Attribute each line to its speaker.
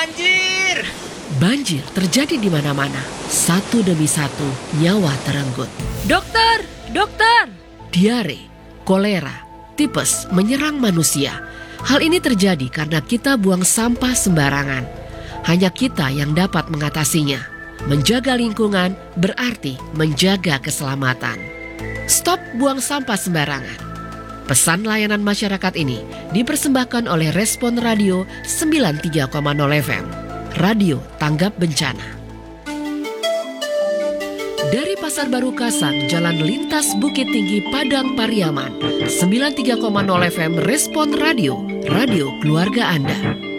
Speaker 1: banjir!
Speaker 2: Banjir terjadi di mana-mana. Satu demi satu nyawa terenggut. Dokter! Dokter! Diare, kolera, tipes menyerang manusia. Hal ini terjadi karena kita buang sampah sembarangan. Hanya kita yang dapat mengatasinya. Menjaga lingkungan berarti menjaga keselamatan. Stop buang sampah sembarangan. Pesan layanan masyarakat ini dipersembahkan oleh Respon Radio 93,0 FM. Radio Tanggap Bencana. Dari Pasar Baru Kasang, Jalan Lintas Bukit Tinggi, Padang Pariaman, 93,0 FM Respon Radio, radio keluarga Anda.